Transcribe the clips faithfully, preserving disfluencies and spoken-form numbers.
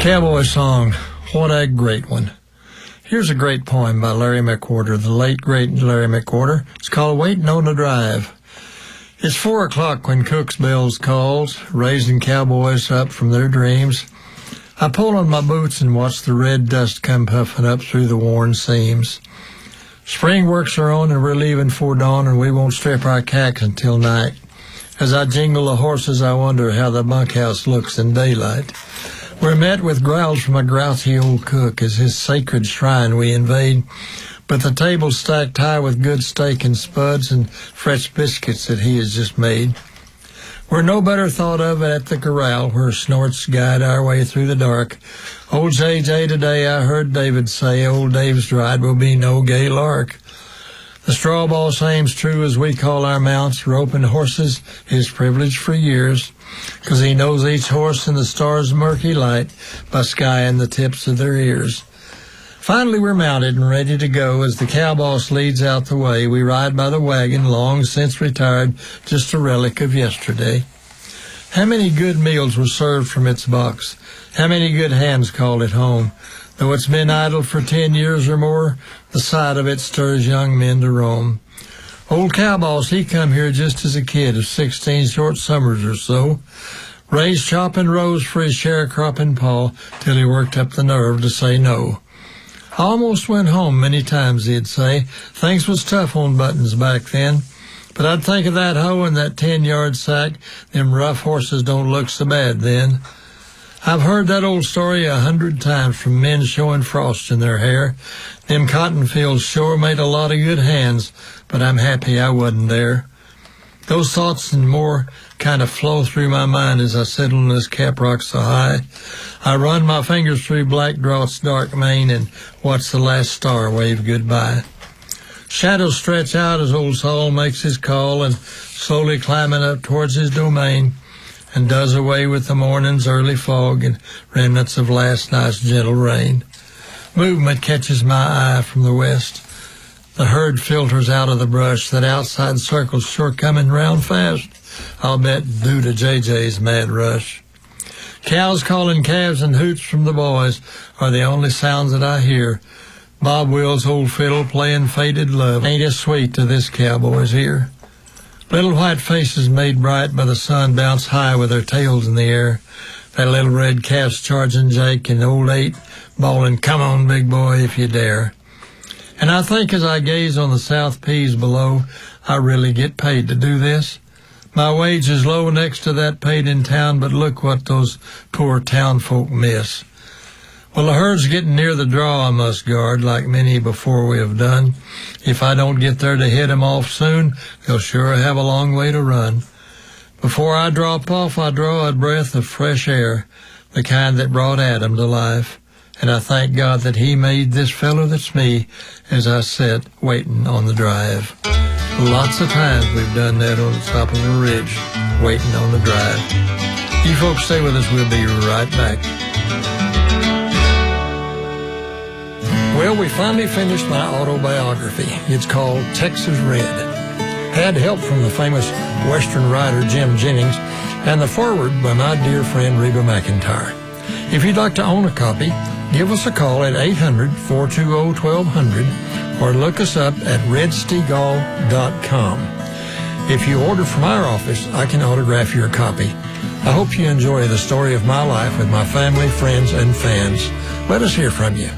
Cowboy song, what a great one. Here's a great poem by Larry McWhorter, the late great Larry McWhorter. It's called Waiting on the Drive. It's four o'clock when Cook's bells calls, raising cowboys up from their dreams. I pull on my boots and watch the red dust come puffing up through the worn seams. Spring works are on and we're leaving for dawn, and we won't strip our cacks until night. As I jingle the horses, I wonder how the bunkhouse looks in daylight. We're met with growls from a grouchy old cook as his sacred shrine we invade, but the table's stacked high with good steak and spuds and fresh biscuits that he has just made. We're no better thought of at the corral, where snorts guide our way through the dark. Old J J today, I heard David say, old Dave's ride will be no gay lark. The straw ball same's true as we call our mounts, roping horses his privilege for years, 'cause he knows each horse in the stars' murky light by skying the tips of their ears. Finally we're mounted and ready to go. As the cow boss leads out the way, we ride by the wagon, long since retired, just a relic of yesterday. How many good meals were served from its box? How many good hands called it home? Though it's been idle for ten years or more, the sight of it stirs young men to roam. Old cow boss, he come here just as a kid of sixteen short summers or so, raised chopping rows for his sharecropping paw, till he worked up the nerve to say no. I almost went home many times, he'd say. Things was tough on Buttons back then. But I'd think of that hoe and that ten-yard sack. Them rough horses don't look so bad then. I've heard that old story a hundred times from men showing frost in their hair. Them cotton fields sure made a lot of good hands, but I'm happy I wasn't there. Those thoughts and more kind of flow through my mind as I sit on this caprock so high. I run my fingers through Black Drought's dark mane and watch the last star wave goodbye. Shadows stretch out as old Saul makes his call, and slowly climbing up towards his domain, and does away with the morning's early fog and remnants of last night's gentle rain. Movement catches my eye from the west. The herd filters out of the brush. That outside circle's sure coming round fast, I'll bet, due to J J's mad rush. Cows calling calves and hoots from the boys are the only sounds that I hear. Bob Will's old fiddle playing faded love ain't as sweet to this cowboy's ear. Little white faces made bright by the sun bounce high with their tails in the air. That little red calf's charging Jake, and old Eight bawling, "Come on, big boy, if you dare." And I think as I gaze on the South Peas below, I really get paid to do this. My wage is low next to that paid in town, but look what those poor town folk miss. Well, the herd's getting near the draw I must guard, like many before we have done. If I don't get there to hit 'em off soon, they'll sure have a long way to run. Before I drop off, I draw a breath of fresh air, the kind that brought Adam to life. And I thank God that he made this fellow that's me as I sit waiting on the drive. Lots of times we've done that on the top of a ridge, waiting on the drive. You folks stay with us. We'll be right back. Well, we finally finished my autobiography. It's called Texas Red. Had help from the famous Western writer Jim Jennings, and the foreword by my dear friend Reba McEntire. If you'd like to own a copy, give us a call at eight hundred, four two zero, one two zero zero or look us up at red stegall dot com. If you order from our office, I can autograph your copy. I hope you enjoy the story of my life with my family, friends, and fans. Let us hear from you.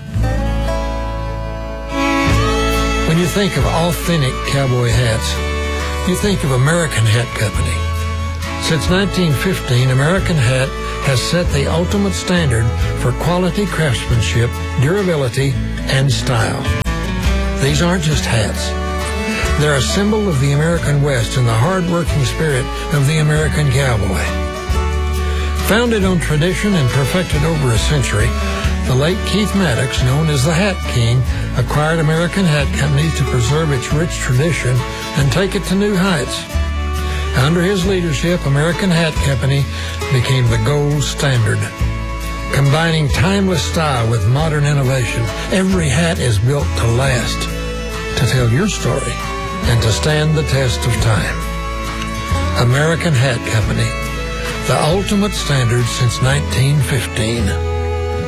When you think of authentic cowboy hats, you think of American Hat Company. Since nineteen fifteen, American Hat has set the ultimate standard for quality craftsmanship, durability, and style. These aren't just hats. They're a symbol of the American West and the hard-working spirit of the American cowboy. Founded on tradition and perfected over a century, the late Keith Maddox, known as the Hat King, acquired American Hat Company to preserve its rich tradition and take it to new heights. Under his leadership, American Hat Company became the gold standard. Combining timeless style with modern innovation, every hat is built to last, to tell your story, and to stand the test of time. American Hat Company, the ultimate standard since nineteen fifteen.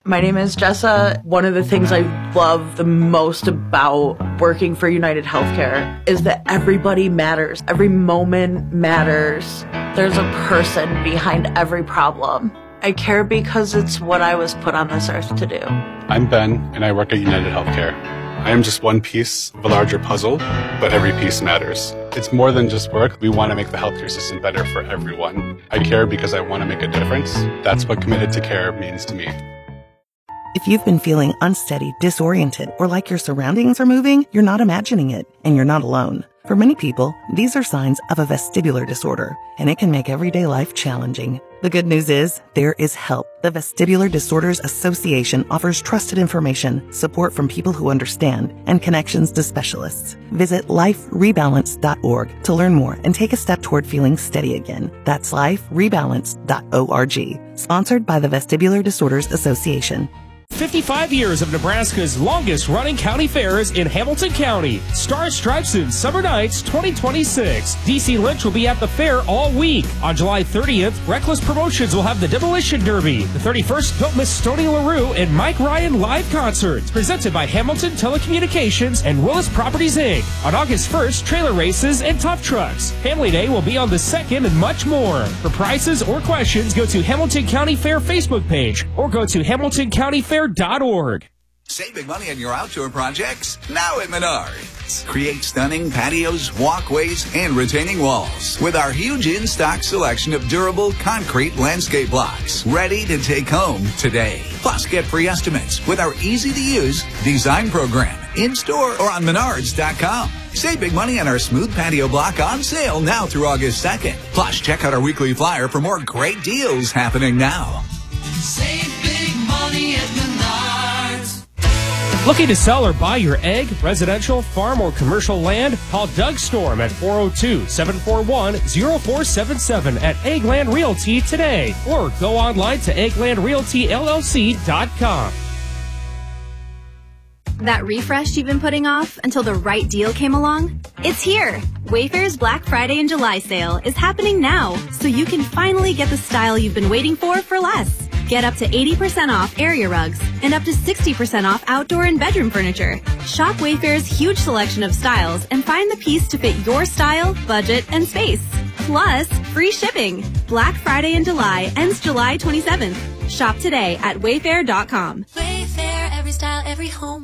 My name is Jessa. One of the things I love the most about working for United Healthcare is that everybody matters. Every moment matters. There's a person behind every problem. I care because it's what I was put on this earth to do. I'm Ben, and I work at United Healthcare. I am just one piece of a larger puzzle, but every piece matters. It's more than just work. We want to make the healthcare system better for everyone. I care because I want to make a difference. That's what committed to care means to me. If you've been feeling unsteady, disoriented, or like your surroundings are moving, you're not imagining it, and you're not alone. For many people, these are signs of a vestibular disorder, and it can make everyday life challenging. The good news is, there is help. The Vestibular Disorders Association offers trusted information, support from people who understand, and connections to specialists. Visit life rebalance dot org to learn more and take a step toward feeling steady again. That's life rebalance dot org. Sponsored by the Vestibular Disorders Association. fifty-five years of Nebraska's longest-running county fairs in Hamilton County. Star Stripes and Summer Nights twenty twenty-six. D C Lynch will be at the fair all week. On July thirtieth, Reckless Promotions will have the Demolition Derby. The thirty-first, Don't Miss Stoney LaRue and Mike Ryan live concerts. Presented by Hamilton Telecommunications and Willis Properties, Incorporated. On August first, trailer races and tough trucks. Family Day will be on the second and much more. For prices or questions, go to Hamilton County Fair Facebook page or go to Hamilton County Fair dot org. Save big money on your outdoor projects now at Menards. Create stunning patios, walkways, and retaining walls with our huge in-stock selection of durable concrete landscape blocks ready to take home today. Plus, get free estimates with our easy-to-use design program in-store or on Menards dot com. Save big money on our smooth patio block on sale now through August second. Plus, check out our weekly flyer for more great deals happening now. Save big money at Menards. Looking to sell or buy your egg, residential, farm, or commercial land? Call Doug Storm at four oh two, seven four one, oh four seven seven at Eggland Realty today, or go online to eggland realty l l c dot com. That refresh you've been putting off until the right deal came along? It's here! Wayfair's Black Friday and July sale is happening now, so you can finally get the style you've been waiting for for less. Get up to eighty percent off area rugs and up to sixty percent off outdoor and bedroom furniture. Shop Wayfair's huge selection of styles and find the piece to fit your style, budget, and space. Plus, free shipping. Black Friday in July ends July twenty-seventh. Shop today at wayfair dot com. Wayfair, every style, every home.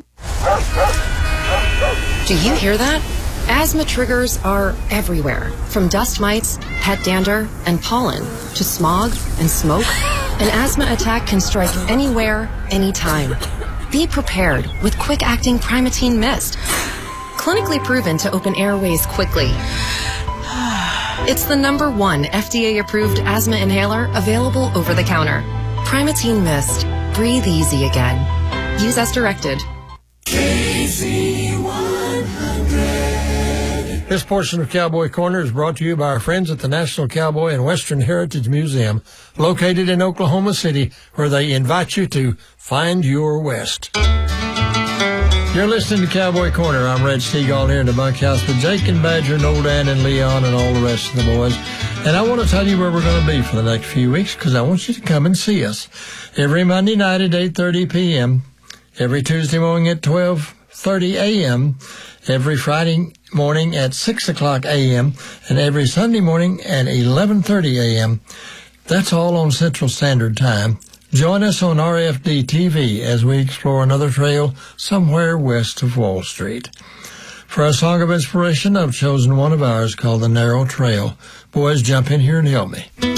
Do you hear that? Asthma triggers are everywhere, from dust mites, pet dander, and pollen, to smog and smoke. An asthma attack can strike anywhere, anytime. Be prepared with quick-acting Primatene Mist. Clinically proven to open airways quickly. It's the number one F D A-approved asthma inhaler available over the counter. Primatene Mist. Breathe easy again. Use as directed. K Z one hundred. This portion of Cowboy Corner is brought to you by our friends at the National Cowboy and Western Heritage Museum, located in Oklahoma City, where they invite you to find your West. You're listening to Cowboy Corner. I'm Red Steagall here in the bunkhouse with Jake and Badger and Old Dan and Leon and all the rest of the boys. And I want to tell you where we're going to be for the next few weeks, because I want you to come and see us. Every Monday night at eight thirty p.m., every Tuesday morning at twelve thirty a.m., every Friday morning at six o'clock a.m., and every Sunday morning at eleven thirty a.m. That's all on Central Standard Time. Join us on R F D T V as we explore another trail somewhere west of Wall Street. For a song of inspiration, I've chosen one of ours called The Narrow Trail. Boys, jump in here and help me.